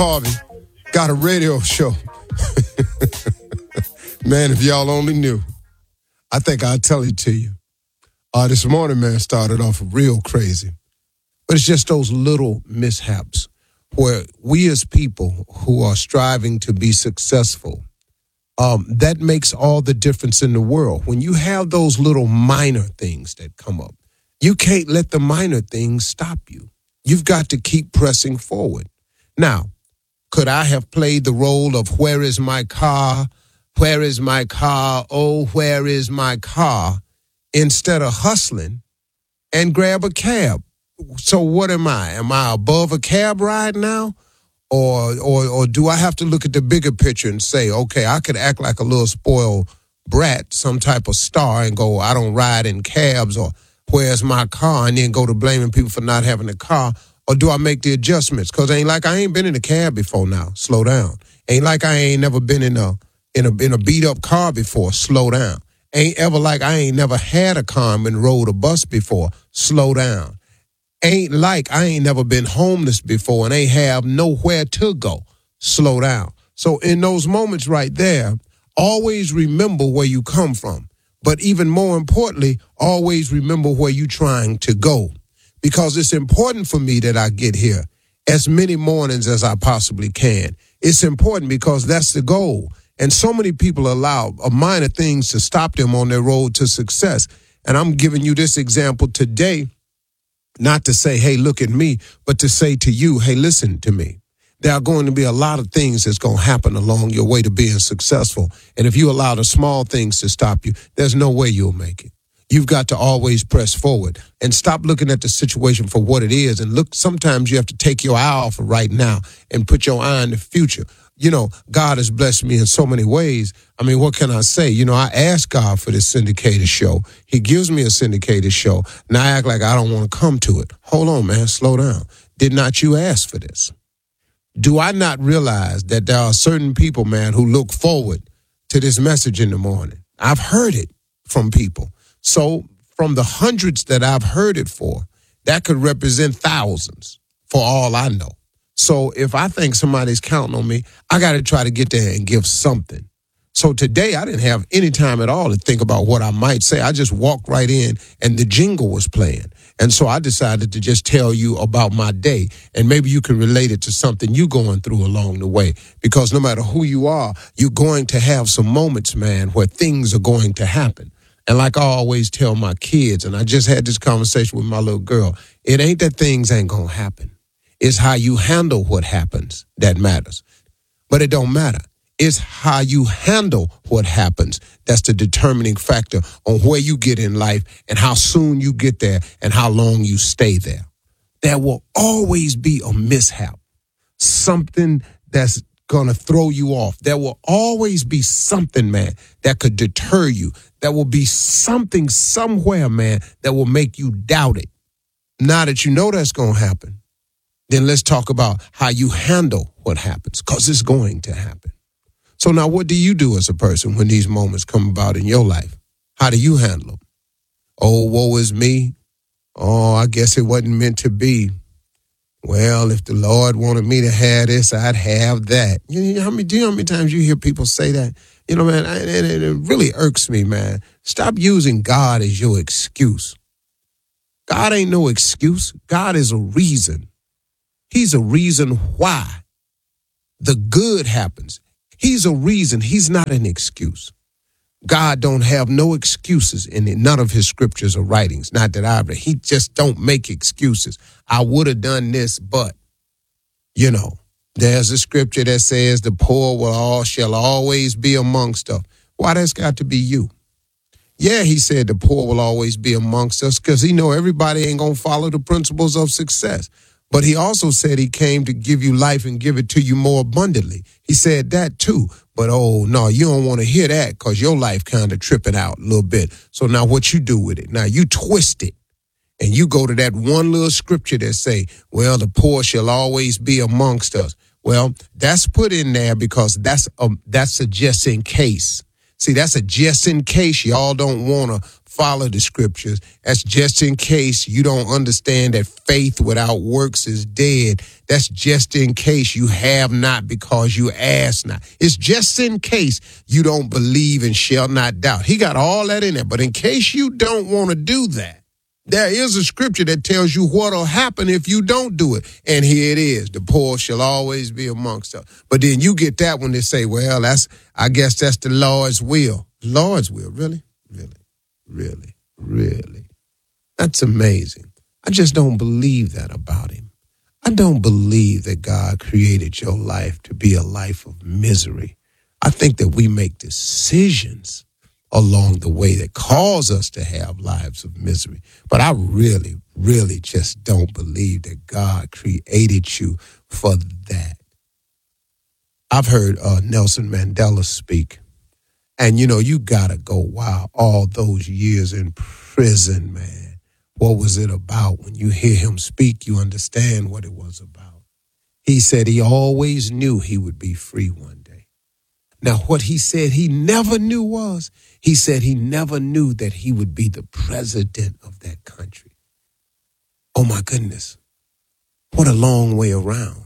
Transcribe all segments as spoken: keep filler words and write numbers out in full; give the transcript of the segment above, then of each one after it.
Harvey got a radio show. Man, if y'all only knew. I think I'll tell it to you. Uh, this morning, man, started off real crazy. But it's just those little mishaps where we as people who are striving to be successful, um, that makes all the difference in the world. When you have those little minor things that come up, you can't let the minor things stop you. You've got to keep pressing forward. Now, could I have played the role of where is my car? Where is my car? Oh, where is my car? Instead of hustling and grab a cab. So what am I? Am I above a cab ride now? Or, or, or do I have to look at the bigger picture and say, okay, I could act like a little spoiled brat, some type of star, and go, I don't ride in cabs, or where's my car? And then go to blaming people for not having a car. Or do I make the adjustments? Because ain't like I ain't been in a cab before now. Slow down. Ain't like I ain't never been in a in a in a beat up car before. Slow down. Ain't ever like I ain't never had a car and rode a bus before. Slow down. Ain't like I ain't never been homeless before and ain't have nowhere to go. Slow down. So in those moments right there, always remember where you come from. But even more importantly, always remember where you're trying to go. Because it's important for me that I get here as many mornings as I possibly can. It's important because that's the goal. And so many people allow minor things to stop them on their road to success. And I'm giving you this example today, not to say, hey, look at me, but to say to you, hey, listen to me. There are going to be a lot of things that's going to happen along your way to being successful. And if you allow the small things to stop you, there's no way you'll make it. You've got to always press forward and stop looking at the situation for what it is. And look, sometimes you have to take your eye off of right now and put your eye on the future. You know, God has blessed me in so many ways. I mean, what can I say? You know, I asked God for this syndicated show. He gives me a syndicated show. Now I act like I don't want to come to it. Hold on, man. Slow down. Did not you ask for this? Do I not realize that there are certain people, man, who look forward to this message in the morning? I've heard it from people. So from the hundreds that I've heard it for, that could represent thousands for all I know. So if I think somebody's counting on me, I got to try to get there and give something. So today I didn't have any time at all to think about what I might say. I just walked right in and the jingle was playing. And so I decided to just tell you about my day. And maybe you can relate it to something you're going through along the way. Because no matter who you are, you're going to have some moments, man, where things are going to happen. And like I always tell my kids, and I just had this conversation with my little girl, it ain't that things ain't going to happen. It's how you handle what happens that matters. But it don't matter. It's how you handle what happens that's the determining factor on where you get in life and how soon you get there and how long you stay there. There will always be a mishap, something that's going to throw you off. There will always be something, man, that could deter you. There will be something somewhere, man, that will make you doubt it. Now that you know that's going to happen, then let's talk about how you handle what happens, because it's going to happen. So now what do you do as a person when these moments come about in your life? How do you handle them? Oh, woe is me. Oh, I guess it wasn't meant to be. Well, if the Lord wanted me to have this, I'd have that. You know how many, do you know how many times you hear people say that? You know, man, and it, it really irks me, man. Stop using God as your excuse. God ain't no excuse. God is a reason. He's a reason why the good happens. He's a reason. He's not an excuse. God don't have no excuses in it, none of his scriptures or writings. Not that I've read. He just don't make excuses. I would have done this, but, you know, there's a scripture that says the poor will all shall always be amongst us. Why that's got to be you? Yeah, he said the poor will always be amongst us because he know everybody ain't going to follow the principles of success. But he also said he came to give you life and give it to you more abundantly. He said that too. But, oh, no, you don't want to hear that because your life kind of tripping out a little bit. So now what you do with it? Now you twist it and you go to that one little scripture that say, well, the poor shall always be amongst us. Well, that's put in there because that's um, that's a just in case. See, that's a just in case y'all don't want to follow the scriptures. That's just in case you don't understand that faith without works is dead. That's just in case you have not because you ask not. It's just in case you don't believe and shall not doubt. He got all that in there. But in case you don't want to do that, there is a scripture that tells you what will happen if you don't do it. And here it is. The poor shall always be amongst us. But then you get that when they say, well, that's, I guess that's the Lord's will. Lord's will, really? Really? Really? Really? That's amazing. I just don't believe that about him. I don't believe that God created your life to be a life of misery. I think that we make decisions along the way that cause us to have lives of misery. But I really, really just don't believe that God created you for that. I've heard uh, Nelson Mandela speak, and, you know, you got to go, wow, all those years in prison, man. What was it about? When you hear him speak, you understand what it was about. He said he always knew he would be free one day. Now, what he said he never knew was, he said he never knew that he would be the president of that country. Oh, my goodness. What a long way around.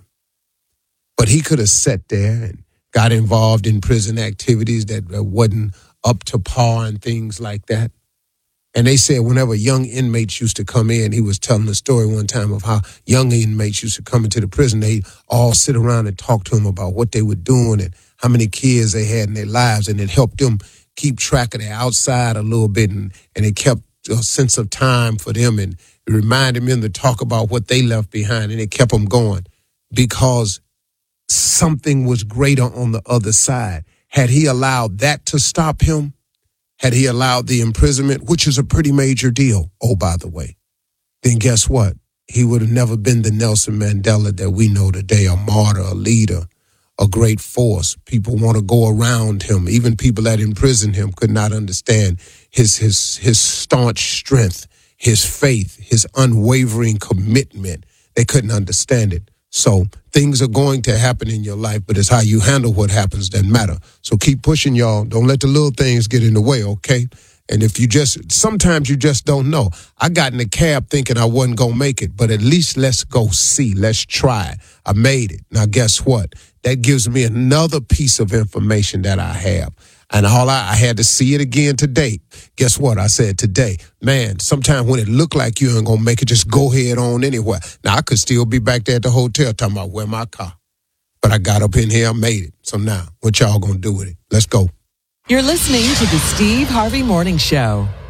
But he could have sat there and got involved in prison activities that wasn't up to par and things like that. And they said whenever young inmates used to come in, he was telling a story one time of how young inmates used to come into the prison. They all sit around and talk to him about what they were doing and how many kids they had in their lives. And it helped them keep track of their outside a little bit. And, and it kept a sense of time for them. And it reminded them to talk about what they left behind. And it kept them going because something was greater on the other side. Had he allowed that to stop him, had he allowed the imprisonment, which is a pretty major deal, oh, by the way, then guess what? He would have never been the Nelson Mandela that we know today, a martyr, a leader, a great force. People want to go around him. Even people that imprisoned him could not understand his his his staunch strength, his faith, his unwavering commitment. They couldn't understand it. So things are going to happen in your life, but it's how you handle what happens that matter. So keep pushing, y'all. Don't let the little things get in the way, okay? And if you just, sometimes you just don't know. I got in the cab thinking I wasn't going to make it, but at least let's go see. Let's try. I made it. Now, guess what? That gives me another piece of information that I have. And all I, I had to see it again today. Guess what? I said today, man, sometimes when it look like you ain't going to make it, just go head on anywhere. Now, I could still be back there at the hotel talking about where my car. But I got up in here, I made it. So now, what y'all going to do with it? Let's go. You're listening to the Steve Harvey Morning Show.